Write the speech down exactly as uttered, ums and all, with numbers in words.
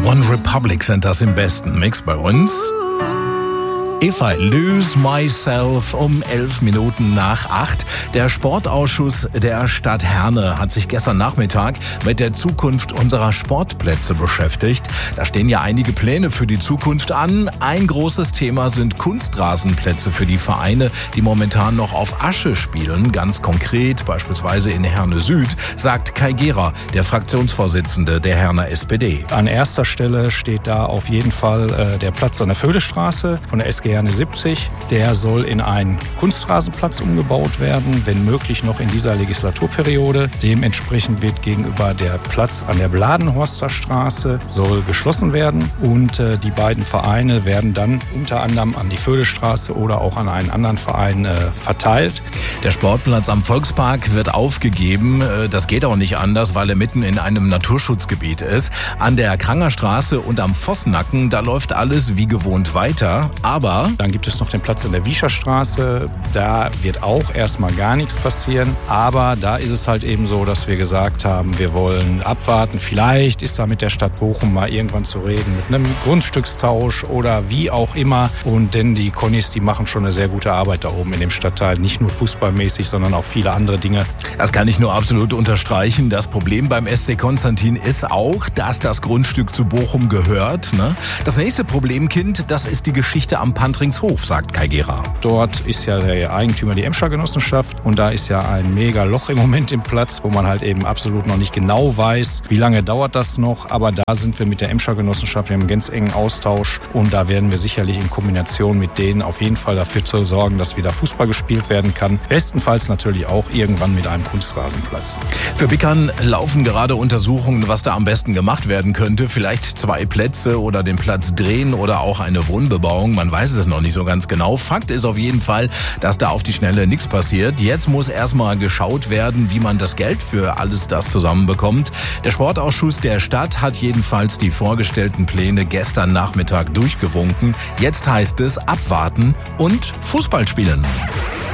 One Republic sind das im besten Mix bei uns. If I Lose Myself um elf Minuten nach acht. Der Sportausschuss der Stadt Herne hat sich gestern Nachmittag mit der Zukunft unserer Sportplätze beschäftigt. Da stehen ja einige Pläne für die Zukunft an. Ein großes Thema sind Kunstrasenplätze für die Vereine, die momentan noch auf Asche spielen. Ganz konkret, beispielsweise in Herne Süd, sagt Kai Gera, der Fraktionsvorsitzende der Herner S P D. An erster Stelle steht da auf jeden Fall äh, der Platz an der Föhdestraße von der S G Herne siebzig. Der soll in einen Kunstrasenplatz umgebaut werden, wenn möglich noch in dieser Legislaturperiode. Dementsprechend wird gegenüber der Platz an der Bladenhorster Straße soll geschlossen werden und äh, die beiden Vereine werden dann unter anderem an die Föhdestraße oder auch an einen anderen Verein äh, verteilt. Der Sportplatz am Volkspark wird aufgegeben. Das geht auch nicht anders, weil er mitten in einem Naturschutzgebiet ist. An der Krangerstraße und am Vossnacken, da läuft alles wie gewohnt weiter. Aber dann gibt es noch den Platz in der Wiescherstraße. Da wird auch erstmal gar nichts passieren. Aber da ist es halt eben so, dass wir gesagt haben, wir wollen abwarten. Vielleicht ist da mit der Stadt Bochum mal irgendwann zu reden, mit einem Grundstückstausch oder wie auch immer. Und denn die Connis, die machen schon eine sehr gute Arbeit da oben in dem Stadtteil. Nicht nur fußballmäßig, sondern auch viele andere Dinge. Das kann ich nur absolut unterstreichen. Das Problem beim S C Konstantin ist auch, dass das Grundstück zu Bochum gehört. Ne? Das nächste Problemkind, das ist die Geschichte am Pantringshof, sagt Kai Gera. Dort ist ja der Eigentümer die Emscher Genossenschaft und da ist ja ein mega Loch im Moment im Platz, wo man halt eben absolut noch nicht genau weiß, wie lange dauert das noch. Aber da sind wir mit der Emscher Genossenschaft, wir haben einen ganz engen Austausch und da werden wir sicherlich in Kombination mit denen auf jeden Fall dafür zu sorgen, dass wieder Fußball gespielt werden kann. Bestenfalls natürlich auch irgendwann mit einem Kunstrasenplatz. Für Bickern laufen gerade Untersuchungen, was da am besten gemacht werden könnte. Vielleicht zwei Plätze oder den Platz drehen oder auch eine Wohnbebauung. Man weiß es noch nicht so ganz genau. Fakt ist auf jeden Fall, dass da auf die Schnelle nichts passiert. Jetzt muss erstmal geschaut werden, wie man das Geld für alles das zusammenbekommt. Der Sportausschuss der Stadt hat jedenfalls die vorgestellten Pläne gestern Nachmittag durchgewunken. Jetzt heißt es abwarten und Fußball spielen.